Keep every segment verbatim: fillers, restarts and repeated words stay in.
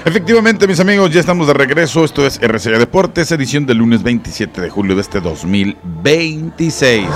Efectivamente, mis amigos, ya estamos de regreso. Esto es R C A Deportes, edición del lunes veintisiete de julio de este dos mil veintiséis.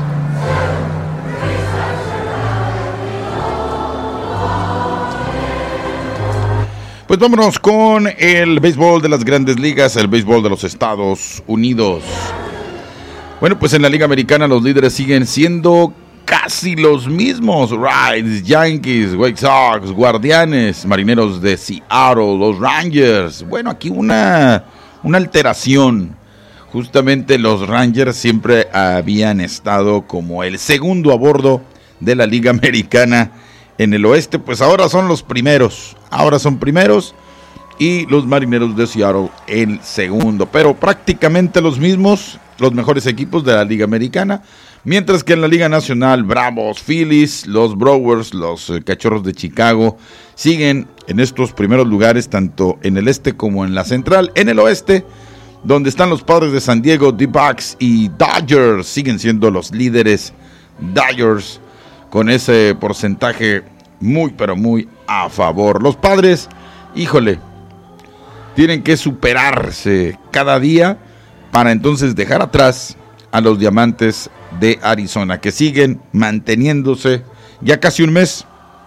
Pues vámonos con el béisbol de las grandes ligas, el béisbol de los Estados Unidos. Bueno, pues en la Liga Americana los líderes siguen siendo casi los mismos. Reds, Yankees, White Sox, Guardianes, Marineros de Seattle, los Rangers. Bueno, aquí una, una alteración. Justamente los Rangers siempre habían estado como el segundo a bordo de la Liga Americana en el oeste. Pues ahora son los primeros. Ahora son primeros. Y los Marineros de Seattle el segundo. Pero prácticamente los mismos, los mejores equipos de la Liga Americana. Mientras que en la Liga Nacional, Bravos, Phillies, los Brewers, los eh, Cachorros de Chicago siguen en estos primeros lugares, tanto en el este como en la central. En el oeste, donde están los Padres de San Diego, D-Backs y Dodgers, siguen siendo los líderes. Dodgers con ese porcentaje muy, pero muy a favor. Los Padres, híjole, tienen que superarse cada día para entonces dejar atrás a los Diamantes de Arizona, que siguen manteniéndose ya casi un mes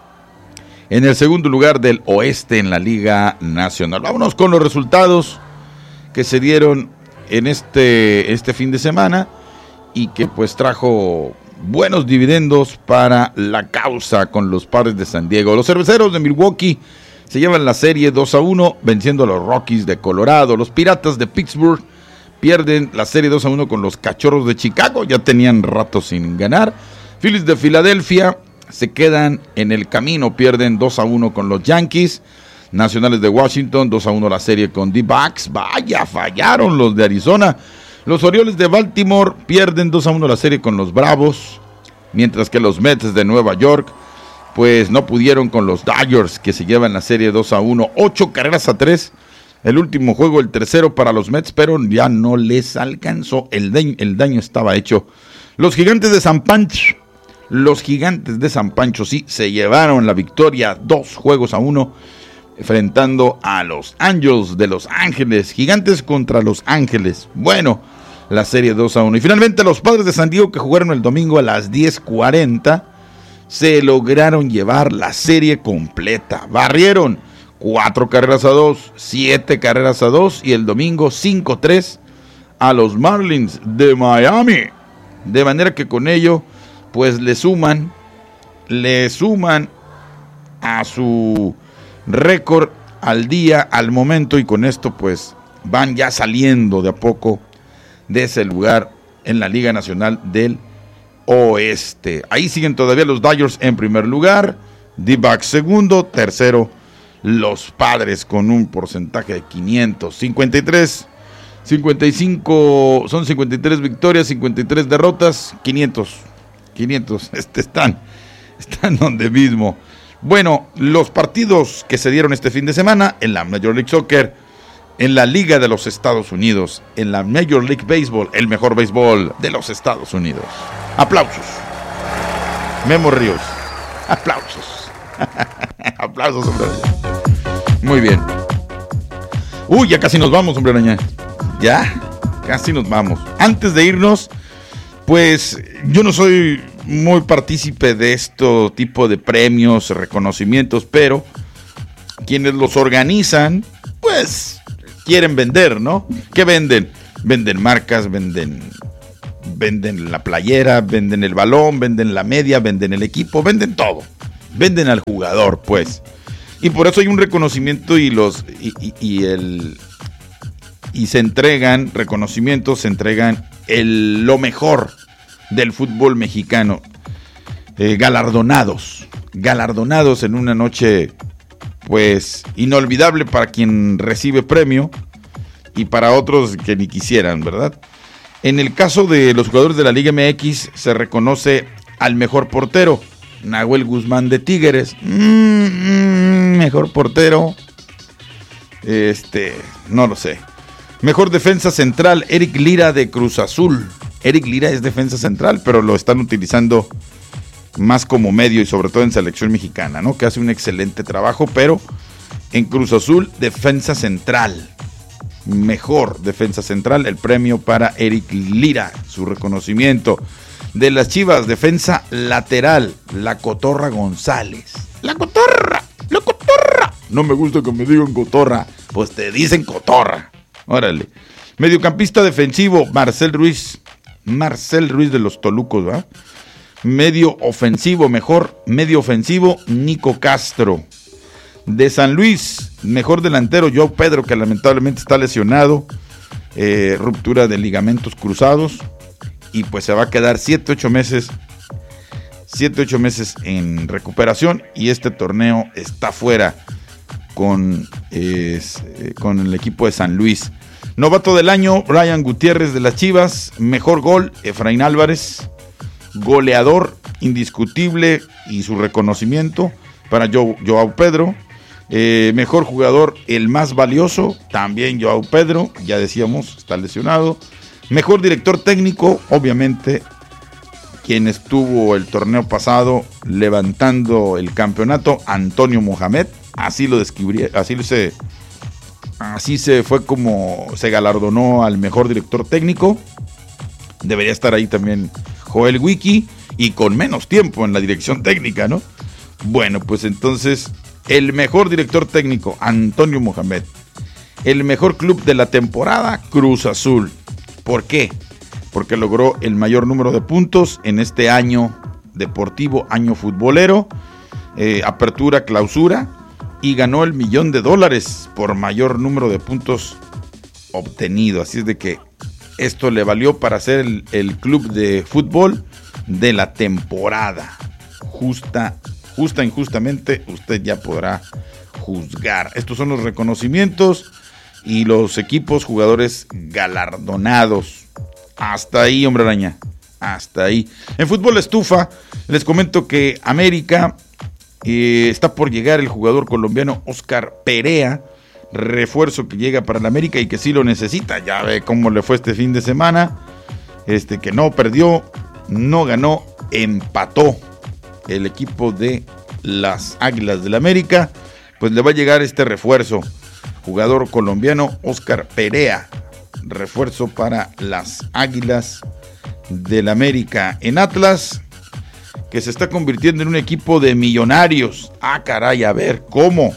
en el segundo lugar del oeste en la Liga Nacional. Vámonos con los resultados que se dieron en este, este fin de semana y que pues trajo buenos dividendos para la causa con los Padres de San Diego. Los Cerveceros de Milwaukee se llevan la serie dos a uno venciendo a los Rockies de Colorado. Los Piratas de Pittsburgh pierden la serie dos a uno con los Cachorros de Chicago, ya tenían rato sin ganar. Phillies de Filadelfia se quedan en el camino, pierden dos a uno con los Yankees. Nacionales de Washington, dos a uno la serie con D-Backs. Vaya, fallaron los de Arizona. Los Orioles de Baltimore pierden dos a uno la serie con los Bravos, mientras que los Mets de Nueva York pues no pudieron con los Dodgers, que se llevan la serie dos a uno, ocho carreras a tres. El último juego, el tercero para los Mets, pero ya no les alcanzó. El daño, el daño estaba hecho. Los Gigantes de San Pancho, los Gigantes de San Pancho sí se llevaron la victoria, dos juegos a uno, enfrentando a los Angels de Los Ángeles. Gigantes contra Los Ángeles. Bueno, la serie dos a uno. Y finalmente los Padres de San Diego, que jugaron el domingo a las diez cuarenta, se lograron llevar la serie completa. Barrieron cuatro carreras a dos, siete carreras a dos y el domingo cinco tres a los Marlins de Miami. De manera que con ello pues le suman, le suman a su récord al día, al momento, y con esto pues van ya saliendo de a poco de ese lugar en la Liga Nacional del Oeste. Ahí siguen todavía los Dodgers en primer lugar, D-Backs segundo, tercero los Padres con un porcentaje de quinientos cincuenta y tres, cincuenta y cinco, son cincuenta y tres victorias, cincuenta y tres derrotas, quinientos, quinientos, este, están, están donde mismo. Bueno, los partidos que se dieron este fin de semana en la Major League Soccer, en la Liga de los Estados Unidos, en la Major League Baseball, el mejor béisbol de los Estados Unidos. Aplausos. Memo Ríos. Aplausos. Aplausos, hombre. Muy bien. Uy, ya casi nos vamos, hombre araña. Ya, casi nos vamos. Antes de irnos, pues yo no soy muy partícipe de este tipo de premios, reconocimientos, pero quienes los organizan, pues quieren vender, ¿no? ¿Qué venden? Venden marcas, venden, venden la playera, venden el balón, venden la media, venden el equipo, venden todo. Venden al jugador, pues. Y por eso hay un reconocimiento y los y, y, y el y se entregan reconocimientos, se entregan el lo mejor del fútbol mexicano, eh, galardonados, galardonados en una noche pues inolvidable para quien recibe premio y para otros que ni quisieran, ¿verdad? En el caso de los jugadores de la Liga M X se reconoce al mejor portero, Nahuel Guzmán de Tigres, mm, mm, mejor portero, este, no lo sé. Mejor defensa central, Eric Lira de Cruz Azul. Eric Lira es defensa central, pero lo están utilizando más como medio y sobre todo en selección mexicana, ¿no? Que hace un excelente trabajo, pero En Cruz Azul, defensa central. Mejor defensa central, el premio para Eric Lira, su reconocimiento. De las Chivas, defensa lateral, la Cotorra González. La Cotorra, la Cotorra. No me gusta que me digan Cotorra, pues te dicen Cotorra. Órale. Mediocampista defensivo, Marcel Ruiz. Marcel Ruiz de los Tolucos, ¿verdad? Medio ofensivo, mejor medio ofensivo, Nico Castro. De San Luis, mejor delantero, Joao Pedro, que lamentablemente está lesionado, eh, ruptura de ligamentos cruzados, y pues se va a quedar siete ocho meses, siete ocho meses en recuperación, y este torneo está fuera con, eh, con el equipo de San Luis. Novato del año, Brian Gutiérrez de las Chivas. Mejor gol, Efraín Álvarez. Goleador indiscutible y su reconocimiento para jo- Joao Pedro. Eh, mejor jugador, el más valioso, también Joao Pedro, ya decíamos, está lesionado. Mejor director técnico, obviamente, quien estuvo el torneo pasado levantando el campeonato, Antonio Mohamed. Así lo describiría, así lo se, así se fue como se galardonó al mejor director técnico. Debería estar ahí también Joel Wiki, y con menos tiempo en la dirección técnica, ¿no? Bueno, pues entonces, el mejor director técnico, Antonio Mohamed. El mejor club de la temporada, Cruz Azul. ¿Por qué? Porque logró el mayor número de puntos en este año deportivo, año futbolero, eh, apertura, clausura, y ganó el millón de dólares por mayor número de puntos obtenido. Así es de que esto le valió para ser el, el club de fútbol de la temporada. Justa, justa, injustamente, usted ya podrá juzgar. Estos son los reconocimientos y los equipos jugadores galardonados. Hasta ahí, hombre araña. Hasta ahí. En fútbol estufa, les comento que América eh, está por llegar el jugador colombiano Oscar Perea, refuerzo que llega para el América y que sí lo necesita. Ya ve cómo le fue este fin de semana. Este que no perdió, no ganó, empató el equipo de las Águilas del América. Pues le va a llegar este refuerzo. Jugador colombiano Oscar Perea, refuerzo para las Águilas del América. En Atlas, que se está convirtiendo en un equipo de millonarios. Ah, caray, a ver, ¿cómo?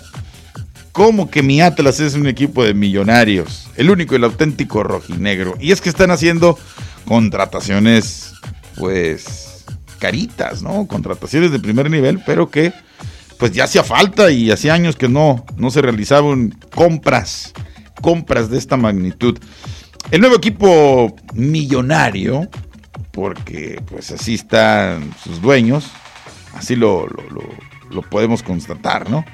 ¿Cómo que mi Atlas es un equipo de millonarios? El único y el auténtico rojinegro. Y es que están haciendo contrataciones, pues, caritas, ¿no? Contrataciones de primer nivel, pero que, pues, ya hacía falta y hacía años que no, no se realizaban compras, compras de esta magnitud. El nuevo equipo millonario, porque, pues, así están sus dueños, así lo, lo, lo, lo podemos constatar, ¿no?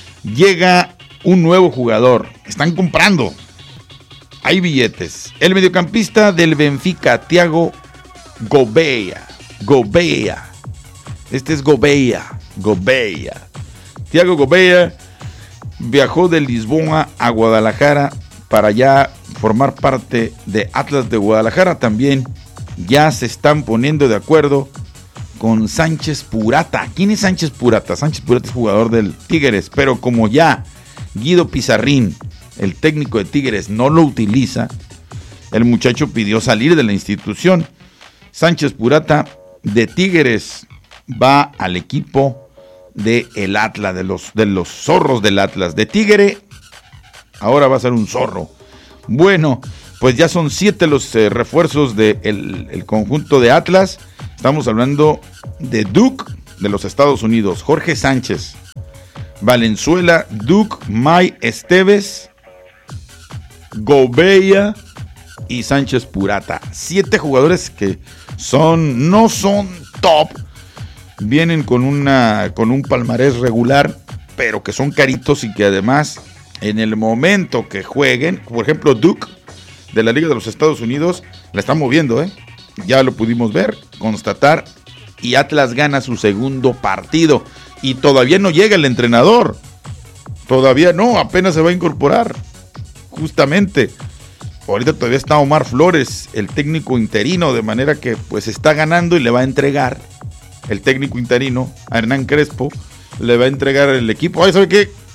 Llega un nuevo jugador. Están comprando. Hay billetes. El mediocampista del Benfica, Thiago Gouveia. Gouveia. Este es Gouveia. Gouveia. Thiago Gouveia viajó de Lisboa a Guadalajara para ya formar parte de Atlas de Guadalajara. También ya se están poniendo de acuerdo con Sánchez Purata. ¿Quién es Sánchez Purata? Sánchez Purata es jugador del Tigres, pero como ya Guido Pizarrín, el técnico de Tigres, no lo utiliza, el muchacho pidió salir de la institución. Sánchez Purata de Tigres va al equipo de el Atlas, de los, de los zorros del Atlas. De Tigre, ahora va a ser un zorro. Bueno, pues ya son siete los eh, refuerzos del de el conjunto de Atlas. Estamos hablando de Duke de los Estados Unidos, Jorge Sánchez, Valenzuela, Duke, May Esteves, Gouveia y Sánchez Purata. Siete jugadores que son, no son top, vienen con una, con un palmarés regular, pero que son caritos y que además en el momento que jueguen, por ejemplo Duke de la Liga de los Estados Unidos, la está moviendo, ¿eh? Ya lo pudimos ver, constatar, y Atlas gana su segundo partido. Y todavía no llega el entrenador. Todavía no, apenas se va a incorporar. Justamente. Ahorita todavía está Omar Flores, el técnico interino, de manera que pues está ganando y le va a entregar el técnico interino a Hernán Crespo. Le va a entregar el equipo. Ay, ¿sabe qué?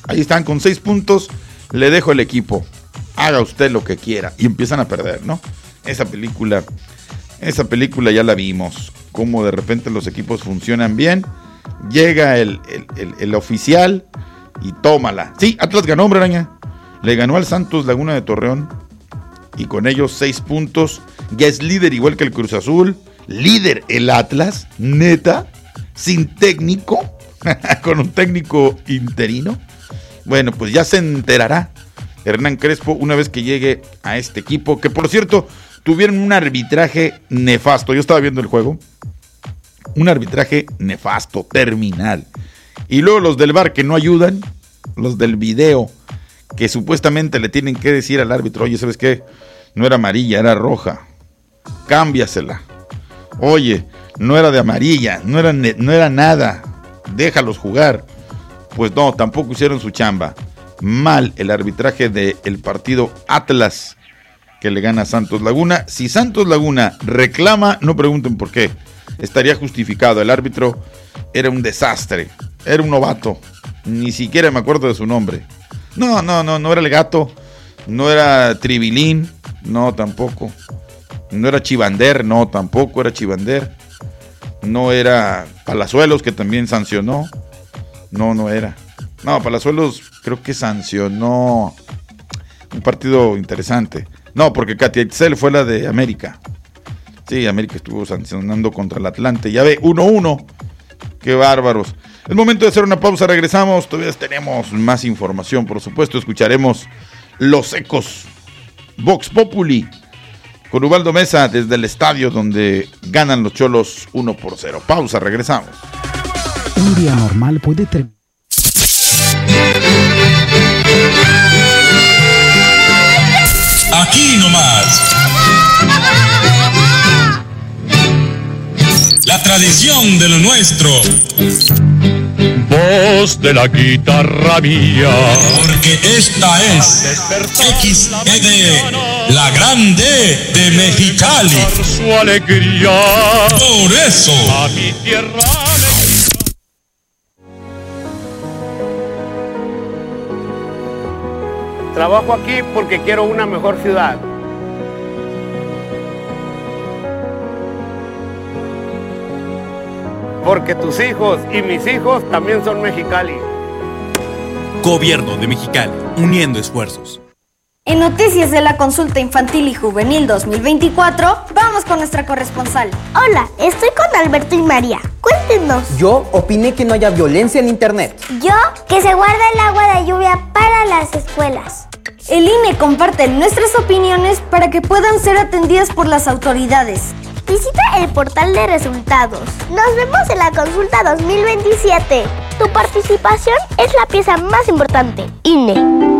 Ahí están con seis puntos, le dejo el equipo, haga usted lo que quiera. Y empiezan a perder, ¿no? Esa película, esa película ya la vimos, cómo de repente los equipos funcionan bien, llega el, el, el, el oficial y tómala. Sí, Atlas ganó, hombre araña, le ganó al Santos Laguna de Torreón y con ellos seis puntos, ya es líder igual que el Cruz Azul, líder el Atlas, neta, sin técnico, con un técnico interino. Bueno, pues ya se enterará Hernán Crespo una vez que llegue a este equipo, que por cierto, tuvieron un arbitraje nefasto. Yo estaba viendo el juego, un arbitraje nefasto, terminal. Y luego los del V A R que no ayudan, los del video, que supuestamente le tienen que decir al árbitro, oye, ¿sabes qué? No era amarilla, era roja, cámbiasela. Oye, no era de amarilla, no era, no era nada, déjalos jugar. Pues no, tampoco hicieron su chamba. Mal el arbitraje del partido Atlas que le gana a Santos Laguna. Si Santos Laguna reclama, no pregunten por qué, estaría justificado. El árbitro era un desastre, era un novato, ni siquiera me acuerdo de su nombre. No, no, no, no era el Gato, no era Tribilín, no tampoco. No era Chivander, no tampoco era Chivander. No era Palazuelos, que también sancionó. No, no era. No, Palazuelos creo que sancionó un partido interesante. No, porque Katia Itzel fue la de América. Sí, América estuvo sancionando contra el Atlante. Ya ve, uno uno. Qué bárbaros. Es momento de hacer una pausa, regresamos. Todavía tenemos más información, por supuesto. Escucharemos Los Ecos, Vox Populi, con Ubaldo Mesa desde el estadio donde ganan los Cholos uno por cero. Pausa, regresamos. Un día normal puede terminar. Aquí nomás. La tradición de lo nuestro. Voz de la guitarra mía. Porque esta es X E D, la grande de Mexicali. Por su alegría. Por eso. A mi tierra. Trabajo aquí porque quiero una mejor ciudad. Porque tus hijos y mis hijos también son Mexicali. Gobierno de Mexicali, uniendo esfuerzos. En Noticias de la Consulta Infantil y Juvenil dos mil veinticuatro, vamos con nuestra corresponsal. Hola, estoy con Alberto y María. Cuéntenos. Yo opiné que no haya violencia en internet. Yo, que se guarda el agua de lluvia para las escuelas. El I N E comparte nuestras opiniones para que puedan ser atendidas por las autoridades. Visita el portal de resultados. Nos vemos en la consulta dos mil veintisiete. Tu participación es la pieza más importante. I N E.